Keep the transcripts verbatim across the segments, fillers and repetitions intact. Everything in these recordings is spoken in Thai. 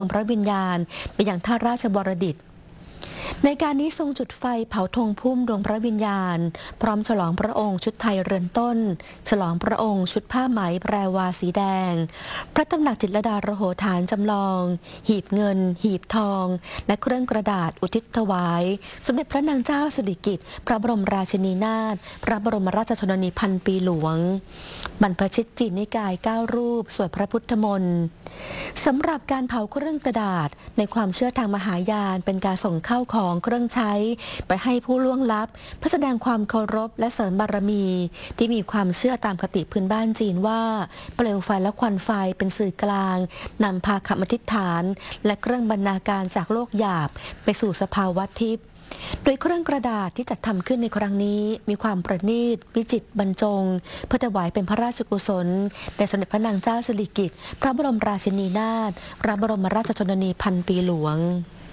พระวิญญาณไปยังท่าราชบรดิตถ์ในการนี้ทรงจุดไฟเผาธงพุ่มดวงพระวิญญาณพร้อมฉลองพระองค์ชุดไทยเรือนต้นฉลองพระองค์ชุดผ้าไหมแพรวาสีแดงพระตำหนักจิตรลดาระโหฐานจำลองหีบเงินหีบทองและเครื่องกระดาษอุทิศถวายสมเด็จพระนางเจ้าสิริกิติ์พระบรมราชินีนาถพระบรมราชชนนีพันปีหลวงบรรพชิตจีนนิกายเก้ารูปสวดพระพุทธมนต์สำหรับการเผาเครื่องกระดาษในความเชื่อทางมหายานเป็นการส่งเข้าของเครื่องใช้ไปให้ผู้ล่วงลับเพื่อแสดงความเคารพและเสริมบารมีที่มีความเชื่อตามคติพื้นบ้านจีนว่าเปลวไฟและควันไฟเป็นสื่อกลางนำพาคำอธิษฐานและเครื่องบรรณาการจากโลกหยาบไปสู่สภาวะทิพย์โดยเครื่องกระดาษที่จัดทำขึ้นในครั้งนี้มีความประณีตวิจิตรบรรจงเพื่อถวายเป็นพระราชกุศลแด่สมเด็จพระนางเจ้าสิริกิติ์พระบรมราชินีนาถพระบรมราชชนนีพันปีหลวง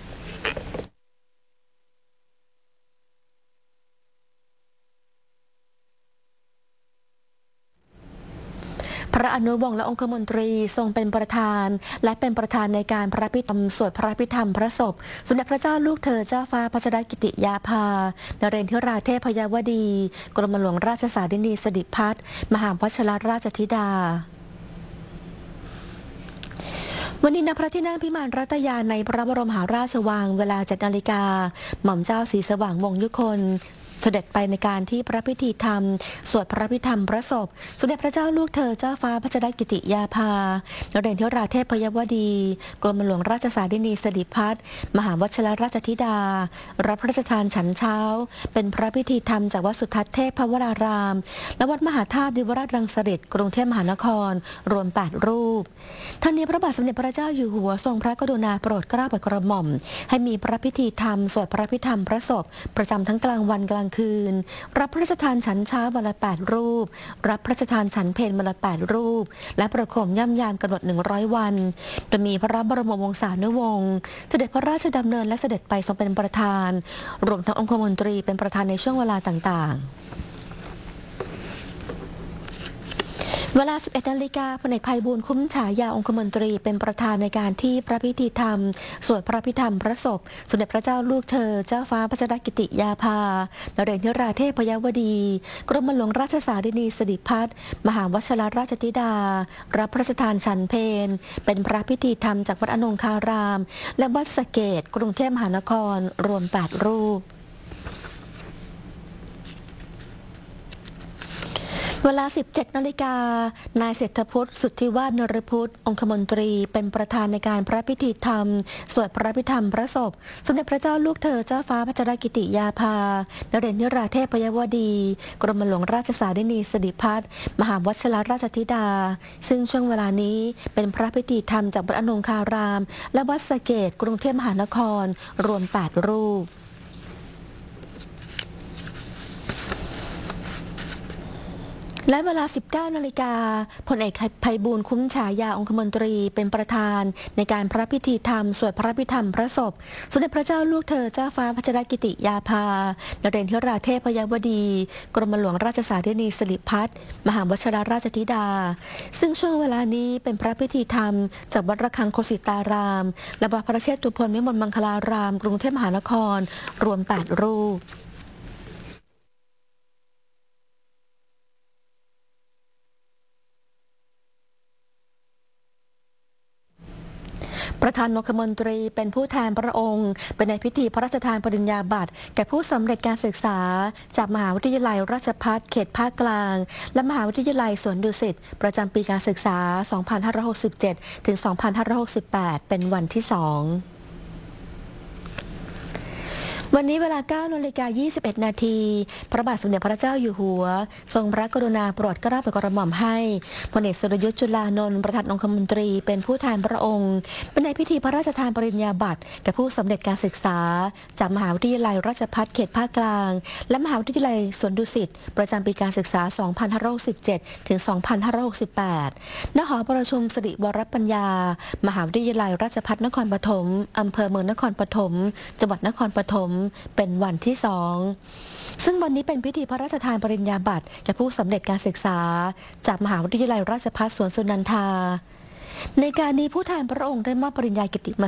พระอนุวงศ์และองคมนตรีทรงเป็นประธานและเป็นประธานในการพระพิธรรมสวดพระพิธรรมพระศพสมเด็จพระเจ้าลูกเธอเจ้าฟ้าพัชรกิติยาภานเรนทิราเทพพยวดีกรมหลวงราชสารินีสิริพัฒน์มหาวชิรราชธิดาวันนี้ณพระที่นั่งพิมานรัตยาในพระบรมมหาราชวังเวลาเจ็ดนาฬิกาหม่อมเจ้าศรีสว่างวงศ์ยุคนเสด็จไปในการที่พระพิธีธรรมสวดพระพิธรรมพระศพสมเด็จพระเจ้าลูกเธอเจ้าฟ้าพัชรกิติยาภานเรนทิราเทพพยวดีกรมหลวงราชสารินีสิริพัฒน์มหาวชิรราชธิดารับพระราชทานฉันเช้าเป็นพระพิธีธรรมจากวัดสุทัศน์เทพวรารามและวัดมหาธาตุดิวราชรังสฤษกรุงเทพมหานครรวมแปดรูปทั้งนี้พระบาทสมเด็จพระเจ้าอยู่หัวทรงพระกรุณาโปรดเกล้าโปรดกระหม่อมให้มีพระพิธีธรรมสวดพระพิธรรมพระศพประจำทั้งกลางวันกลางคืนรับพระราชทานฉันเช้าวันละแปดรูปรับพระราชทานฉันเพลวันละแปดรูปและประโคมย่ำยามกำหนดหนึ่งร้อยวันโดยมีพระบรมวงศานุวงศ์เสด็จพระราชดำเนินและเสด็จไปทรงเป็นประธานรวมทั้งองคมนตรีเป็นประธานในช่วงเวลาต่างๆเวลา สิบเอ็ดนาฬิกาพลเอกไพบูลย์คุ้มฉายาองคมนตรีเป็นประธานในการที่พระพิธีธรรมสวดพระพิธรรมพระศพสมเด็จพระเจ้าลูกเธอเจ้าฟ้าพัชรกิติยาภานเรนทิราเทพพยวดีกรมหลวงราชสารินีสิริพัฒน์มหาวชิรราชธิดารับพระราชทานฉันเพลเป็นพระพิธีธรรมจากวัดอนงคารามและวัดสะเกษกรุงเทพมหานครรวมแปดรูปเวลา สิบเจ็ดนาฬิกานายเศรษฐพุทธสุทธิวาฒนฤพุทธองคมนตรีเป็นประธานในการพระพิธีธรรมสวดพระพิธรรมพระศพสมเด็จพระเจ้าลูกเธอเจ้าฟ้าพัชรกิติยาภานเรนทิราเทพพยวดีกรมหลวงราชสารินีสิริพัฒน์มหาวชิรราชธิดาซึ่งช่วงเวลานี้เป็นพระพิธีธรรมจากวัดอนงคารามและวัดสะเกษกรุงเทพมหานครรวมแปดรูปและเวลา สิบเก้านาฬิกาพลเอกไพบูลย์คุ้มฉายาองคมนตรีเป็นประธานในการพระพิธีธรรมสวดพระพิธรรมพระศพสมเด็จพระเจ้าลูกเธอเจ้าฟ้าพัชรกิติยาภานเรนทิราเทพพยวดีกรมหลวงราชสารินีสิริพัฒน์มหาวชิรราชธิดาซึ่งช่วงเวลานี้เป็นพระพิธีธรรมจากวัดระฆังโคสิตารามและวัดพระเชตุพนวิมลมังคลารามกรุงเทพมหานครรวมแปดรูปประธานองคมนตรีเป็นผู้แทนพระองค์เป็นในพิธีพระราชทานปริญญาบัตรแก่ผู้สำเร็จการศึกษาจากมหาวิทยาลัยราชภัฏเขตภาคกลางและมหาวิทยาลัยสวนดุสิตประจำปีการศึกษา สองพันห้าร้อยหกสิบเจ็ด ถึง สองพันห้าร้อยหกสิบแปด เป็นวันที่สองวันนี้เวลา เก้านาฬิกายี่สิบเอ็ดนาทีพระบาทสมเด็จพระเจ้าอยู่หัวทรงพระกรุณาโปรดเกล้าโปรดกระหม่อมให้พลเอกสุรยุทธจุลานนท์ประธานองคมนตรีเป็นผู้แทนพระองค์เป็นในพิธีพระราชทานปริญญาบัตรแก่ผู้สำเร็จการศึกษาจากมหาวิทยาลัยราชภัฏเขตภาคกลางและมหาวิทยาลัยสวนดุสิตประจำปีการศึกษา สองพันห้าร้อยหกสิบเจ็ด ถึง สองพันห้าร้อยหกสิบแปด ณ หอประชุมสิริวรปัญญามหาวิทยาลัยราชภัฏนครปฐมอำเภอเมืองนครปฐมจังหวัดนครปฐมเป็นวันที่สองซึ่งวันนี้เป็นพิธีพระราชทานปริญญาบัตรแก่ผู้สำเร็จการศึกษาจากมหาวิทยาลัยราชภัฏสวนสุนันทาในการนี้ผู้แทนพระองค์ได้มอบปริญญากิตติม